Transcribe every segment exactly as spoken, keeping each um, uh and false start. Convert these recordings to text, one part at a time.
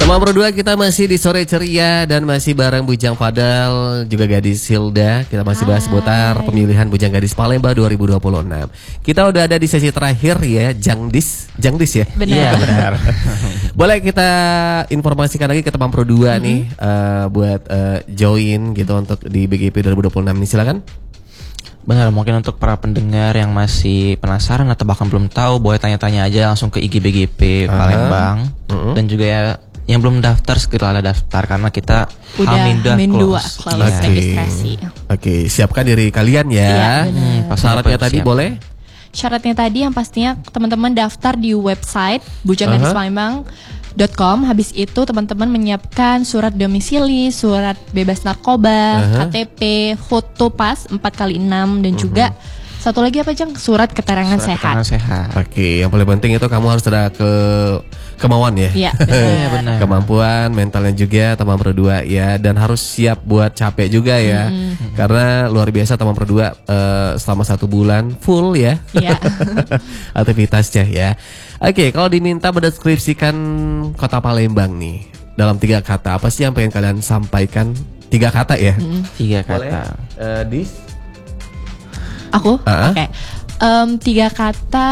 Teman berdua kita masih di sore ceria dan masih bareng Bujang Fadal juga Gadis Hilda. Kita masih bahas seputar pemilihan Bujang Gadis Palembang dua ribu dua puluh enam. Kita udah ada di sesi terakhir ya, Jangdis, Jangdis ya. Benar. Iya benar. Boleh kita informasikan lagi ke teman berdua mm-hmm. nih uh, buat uh, join gitu untuk di B G P dua ribu dua puluh enam ini, silakan. Benar, mungkin untuk para pendengar yang masih penasaran atau bahkan belum tahu, boleh tanya-tanya aja langsung ke I G B G P Palembang. Uh-huh. Dan juga ya yang belum daftar segera daftar karena kita Hamin dua close, close okay. registrasi. Oke, okay. Siapkan diri kalian ya. Iya, syaratnya tadi siap. Boleh? Syaratnya tadi yang pastinya teman-teman daftar di website bujang gadis palembang dot com. Habis itu teman-teman menyiapkan surat domisili, surat bebas narkoba, uh-huh. K T P, foto pas empat kali enam dan uh-huh. juga satu lagi apa Jang? Surat keterangan surat sehat. Keterangan sehat. Oke, yang paling penting itu kamu harus ada ke kemauan ya. Iya, benar. Kemampuan mentalnya juga teman berdua ya, dan harus siap buat capek juga ya. Mm-hmm. Karena luar biasa teman berdua uh, selama satu bulan full ya. Iya. Aktivitasnya ya. Oke, kalau diminta mendeskripsikan kota Palembang nih dalam tiga kata, apa sih yang pengen kalian sampaikan? Tiga kata ya? Mm-hmm. Tiga kata. Boleh? Uh, Dis? Aku? Uh-huh. Oke. Okay. Um, tiga kata: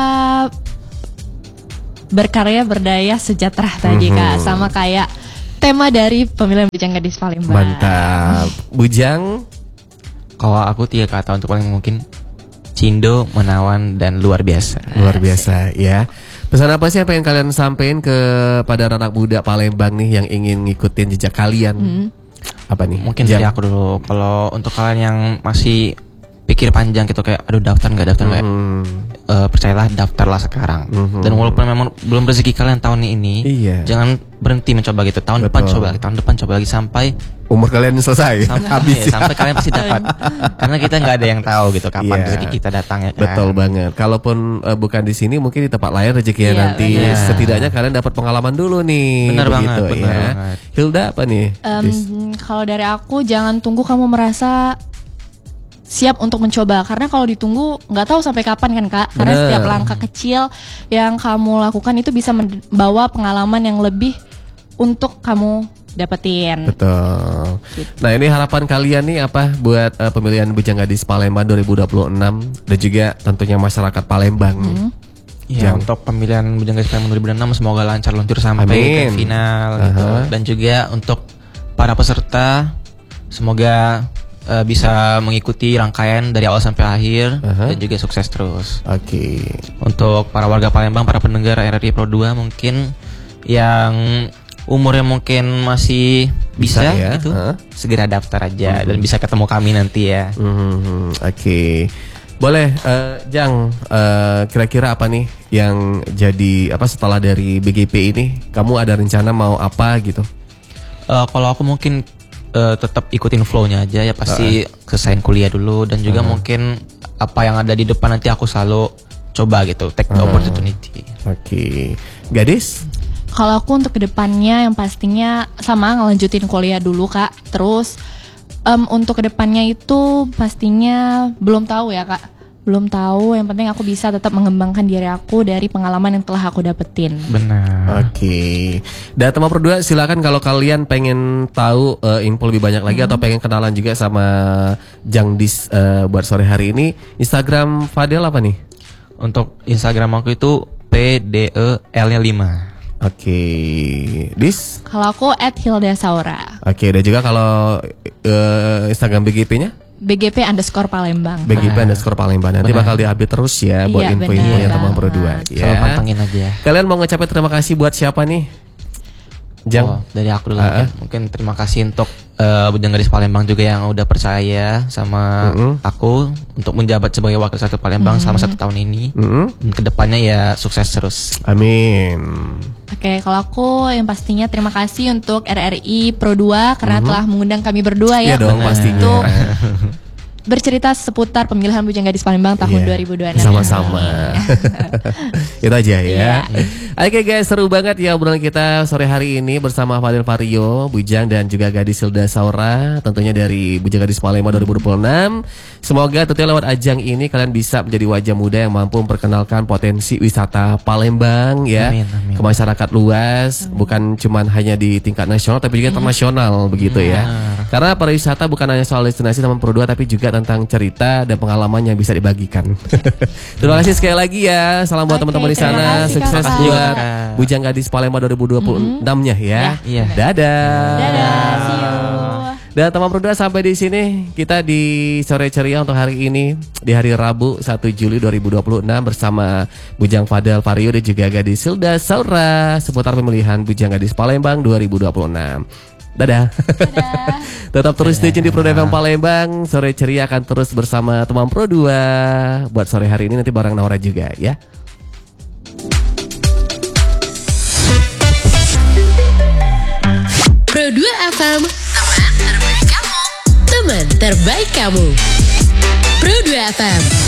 berkarya, berdaya, sejahtera tadi mm-hmm. Kak. Sama kayak tema dari pemilihan Bujang Gadis Palembang. Mantap. Bujang? Kalau aku tiga kata untuk paling mungkin cindo, menawan, dan luar biasa. Luar biasa ya. Pesan apa sih yang pengen kalian sampaikan kepada anak muda Palembang nih yang ingin ngikutin jejak kalian? Hmm. Apa nih? Mungkin Jam. dari aku dulu. Kalau untuk kalian yang masih pikir panjang gitu kayak aduh daftar nggak daftar nggak, mm-hmm. uh, percayalah daftarlah sekarang. Mm-hmm. Dan walaupun memang belum rezeki kalian tahun ini, iya. jangan berhenti mencoba gitu. Tahun Betul. depan coba lagi, tahun depan coba lagi sampai umur kalian selesai, sampai, habis ya, sampai kalian pasti dapat. Karena kita nggak ada yang tahu gitu kapan yeah. rezeki kita datang ya kan. Betul banget. Kalaupun uh, bukan di sini, mungkin di tempat lain rezekinya yeah, nanti. Yeah. Setidaknya kalian dapat pengalaman dulu nih. Benar banget, benar ya. banget. Hilda apa nih? Um, kalau dari aku, jangan tunggu kamu merasa siap untuk mencoba, karena kalau ditunggu nggak tahu sampai kapan kan Kak. Karena Bener. setiap langkah kecil yang kamu lakukan itu bisa membawa pengalaman yang lebih untuk kamu dapetin. Betul. Gitu. Nah, ini harapan kalian nih apa buat uh, pemilihan Bujang Gadis Palembang dua ribu dua puluh enam dan juga tentunya masyarakat Palembang. Hmm. Ya, Jam. Untuk pemilihan Bujang Gadis Palembang dua ribu dua puluh enam semoga lancar luncur sampai Amin. ke final uh-huh. gitu. Dan juga untuk para peserta semoga Uh, bisa mengikuti rangkaian dari awal sampai akhir uh-huh. dan juga sukses terus. Oke. Okay. Untuk para warga Palembang, para pendengar R R I Pro dua mungkin yang umurnya mungkin masih bisa, bisa ya? gitu, uh-huh. segera daftar aja uh-huh. dan bisa ketemu kami nanti ya. Uh-huh. Oke. Okay. Boleh, uh, Jang, uh, kira-kira apa nih yang jadi apa setelah dari B G P ini? Kamu ada rencana mau apa gitu? Uh, kalau aku mungkin Uh, tetap ikutin flow-nya aja ya, pasti uh. selesaiin kuliah dulu dan juga uh. mungkin apa yang ada di depan nanti aku selalu coba gitu, take the uh. opportunity. Oke, okay. Gadis? Kalau aku untuk kedepannya yang pastinya sama ngelanjutin kuliah dulu Kak. Terus um, untuk kedepannya itu pastinya belum tahu ya Kak. Belum tahu, yang penting aku bisa tetap mengembangkan diri aku dari pengalaman yang telah aku dapetin. Benar. Oke. Okay. Dan teman berdua silakan kalau kalian pengen tahu uh, info lebih banyak lagi hmm. atau pengen kenalan juga sama Jangdis uh, buat sore hari ini, Instagram Fadel apa nih? Untuk Instagram aku itu P D E L-nya lima. Oke. Okay. Dis? Kalau aku at Hilda Saura. Oke, okay, dan juga kalau uh, Instagram B G P-nya? B G P underscore Palembang. B G P underscore Palembang. Nanti benar. bakal diupdate terus ya buat iya, info-info yang teman berdua. Ya. Selalu pantengin aja. Kalian mau ngucapin terima kasih buat siapa nih? Jang. Oh, dari aku dulu. Uh-uh. Mungkin terima kasih untuk uh, Bujang Gadis Palembang juga yang udah percaya sama uh-uh. aku untuk menjabat sebagai wakil satu Palembang uh-uh. selama satu tahun ini. Uh-uh. Dan kedepannya ya sukses terus. Amin. Oke, kalau aku yang pastinya terima kasih untuk R R I Pro dua karena uh-huh. telah mengundang kami berdua ya. Iya dong, pastinya. Untuk bercerita seputar pemilihan Bujang Gadis Palembang tahun yeah. dua ribu dua puluh enam. Sama-sama. Itu aja ya. Yeah. Oke guys, seru banget ya obrolan kita sore hari ini bersama Fadel Vario, Bujang dan juga Gadis Hilda Saura, tentunya dari Bujang Gadis Palembang dua ribu dua puluh enam. Semoga tentunya lewat ajang ini kalian bisa menjadi wajah muda yang mampu memperkenalkan potensi wisata Palembang ya amin, amin. ke masyarakat luas, amin. bukan cuman hanya di tingkat nasional tapi juga internasional begitu ya. Karena pariwisata bukan hanya soal destinasi namun produk tapi juga tentang cerita dan pengalaman yang bisa dibagikan. Terima kasih sekali lagi ya. Salam buat teman-teman di sana. Sukses buat Bujang Gadis Palembang dua ribu dua puluh enam-nya ya. ya. Dadah. Dadah, see you. Dan teman produk sampai di sini kita di sore ceria untuk hari ini di hari Rabu satu Juli dua ribu dua puluh enam bersama Bujang Fadel Vario dan juga Gadis Hilda Saura seputar pemilihan Bujang Gadis Palembang dua ribu dua puluh enam. Dadah. Dadah. Tetap terus stay tune di Pro F M Palembang. Sore ceria akan terus bersama teman Pro dua. Buat sore hari ini nanti bareng Naura juga ya. Pro dua F M, teman terbaik kamu. Teman terbaik kamu. Pro dua F M.